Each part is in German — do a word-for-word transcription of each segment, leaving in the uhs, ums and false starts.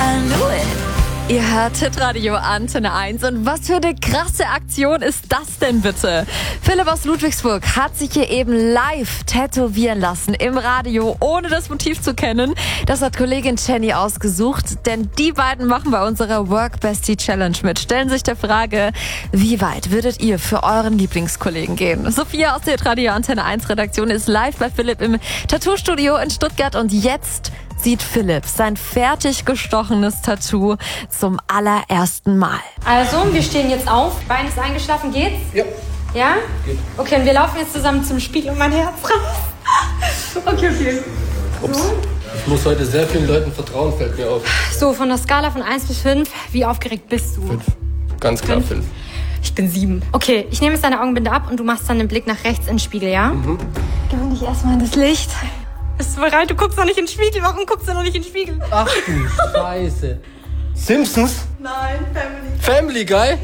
I knew it. Ihr hört Hitradio Antenne eins und was für eine krasse Aktion ist das denn bitte? Philipp aus Ludwigsburg hat sich hier eben live tätowieren lassen im Radio, ohne das Motiv zu kennen. Das hat Kollegin Jenny ausgesucht, denn die beiden machen bei unserer Work Bestie Challenge mit. Stellen sich der Frage, wie weit würdet ihr für euren Lieblingskollegen gehen? Sophia aus der Hitradio Antenne eins Redaktion ist live bei Philipp im Tattoo-Studio in Stuttgart und jetzt sieht Philipp sein fertig gestochenes Tattoo zum allerersten Mal. Also, wir stehen jetzt auf. Bein ist eingeschlafen. Geht's? Ja. Ja? Geht. Okay, und wir laufen jetzt zusammen zum Spiegel und mein Herz raus. Okay, okay. Ups. Ich muss heute sehr vielen Leuten vertrauen, fällt mir auf. So, von der Skala von eins bis fünf, wie aufgeregt bist du? Fünf. Ganz klar fünf. Ich bin sieben. Okay, ich nehme jetzt deine Augenbinde ab und du machst dann den Blick nach rechts in den Spiegel, ja? Mhm. Gewöhn dich erstmal in das Licht. Bist du bereit? Du guckst noch nicht in den Spiegel. Warum guckst du noch nicht in den Spiegel? Ach du Scheiße. Simpsons? Nein, Family. Family Guy?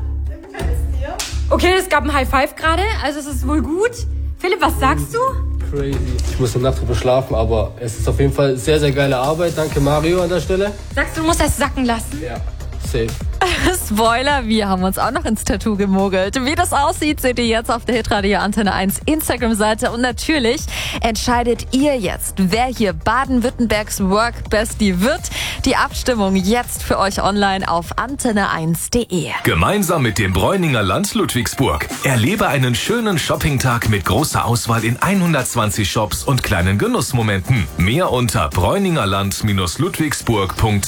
Okay, es gab ein High Five gerade, also es ist wohl gut. Philipp, was sagst du? Crazy. Ich muss eine Nacht drüber schlafen, aber es ist auf jeden Fall sehr, sehr geile Arbeit. Danke Mario an der Stelle. Sagst du, du musst das sacken lassen? Ja, safe. Spoiler, wir haben uns auch noch ins Tattoo gemogelt. Wie das aussieht, seht ihr jetzt auf der Hitradio Antenne eins Instagram-Seite. Und natürlich entscheidet ihr jetzt, wer hier Baden-Württembergs Work Bestie wird. Die Abstimmung jetzt für euch online auf antenne eins punkt de. Gemeinsam mit dem Bräuninger Land Ludwigsburg. Erlebe einen schönen Shoppingtag mit großer Auswahl in hundertzwanzig Shops und kleinen Genussmomenten. Mehr unter bräuningerland Ludwigsburg punkt